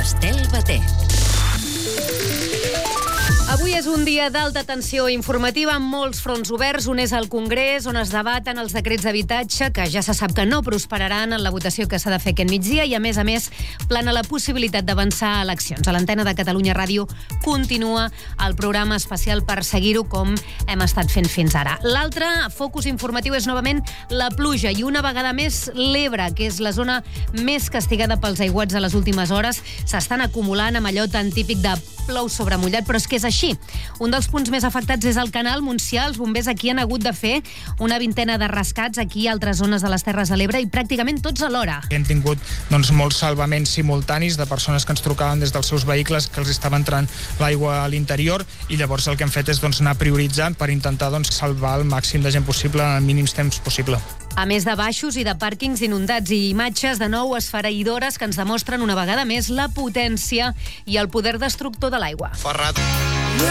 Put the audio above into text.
Estel Baté. Avui és un dia d'alta tensió informativa amb molts fronts oberts. Un és el Congrés, on es debaten els decrets d'habitatge, que ja se sap que no prosperaran en la votació que s'ha de fer aquest migdia, i a més, plana la possibilitat d'avançar a eleccions. A l'antena de Catalunya Ràdio continua el programa especial per seguir-ho com hem estat fent fins ara. L'altre focus informatiu és novament la pluja, i una vegada més l'Ebre, que és la zona més castigada pels aiguats de les últimes hores. S'estan acumulant amb allò tan típic de plou sobre mullat, però és que és així. Un dels punts més afectats és el Canal Montsià. Els bombers aquí han hagut de fer una vintena de rescats aquí a altres zones de les Terres de l'Ebre, i pràcticament tots alhora. Hem tingut molts salvaments simultanis de persones que ens trucaven des dels seus vehicles que els estava entrant l'aigua a l'interior, i llavors el que hem fet és anar prioritzant per intentar salvar el màxim de gent possible en mínims temps possible. A més de baixos i de pàrquings inundats, i imatges de nou esfereïdores que ens demostren una vegada més la potència i el poder destructor de l'aigua. Ferrat.